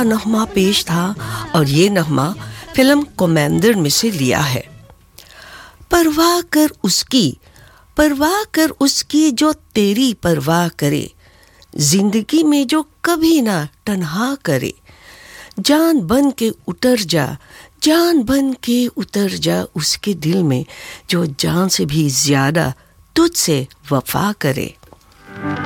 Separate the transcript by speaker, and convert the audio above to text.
Speaker 1: नगमा पेश था और ये नगमा फिल्म कमांडर में से लिया है। परवाह कर उसकी जो तेरी परवाह करे, जिंदगी में जो कभी ना तन्हा करे। जान बन के उतर जा उसके दिल में, जो जान से भी ज्यादा तुझसे वफा करे।